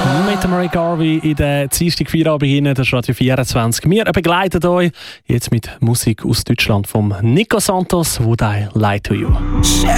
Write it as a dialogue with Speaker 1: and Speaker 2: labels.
Speaker 1: Mit Ray Garvey in der Dienstag-Feierabend hinein, das ist Radio 24. Wir begleiten euch jetzt mit Musik aus Deutschland vom Nico Santos, Would I Lie to You.